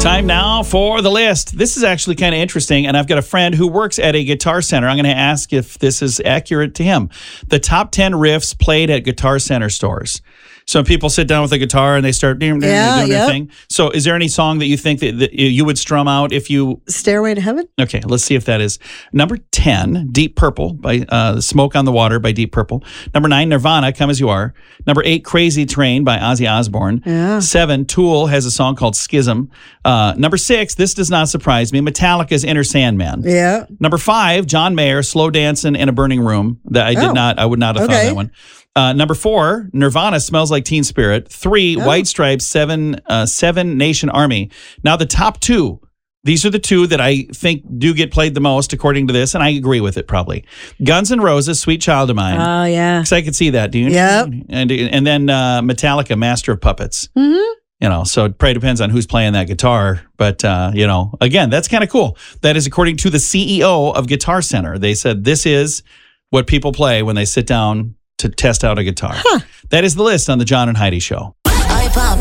Time now for the list. This is actually kind of interesting, and I've got a friend who works at a Guitar Center. I'm going to ask if this is accurate to him. The top 10 riffs played at Guitar Center stores. So people sit down with a guitar and they start doing their thing. So is there any song that you think that you would strum out if you... Stairway to Heaven? Okay, let's see if that is. Number 10, Deep Purple by Smoke on the Water by Deep Purple. Number 9, Nirvana, Come As You Are. Number 8, Crazy Train by Ozzy Osbourne. Yeah. 7, Tool has a song called Schism. Number 6, this does not surprise me, Metallica's Enter Sandman. Yeah. Number 5, John Mayer, Slow Dancing in a Burning Room. That I would not have thought that one. Number 4, Nirvana, Smells Like Teen Spirit. 3, White Stripes, Seven Nation Army. Now the top 2, these are the 2 that I think do get played the most according to this, and I agree with it probably. Guns N' Roses, Sweet Child of Mine. Oh, yeah. Because I could see that, do you? Yep. And then Metallica, Master of Puppets. Mm-hmm. You know, so it probably depends on who's playing that guitar. But, again, that's kind of cool. That is according to the CEO of Guitar Center. They said this is what people play when they sit down to test out a guitar. That is the list on the John and Heidi Show. I pop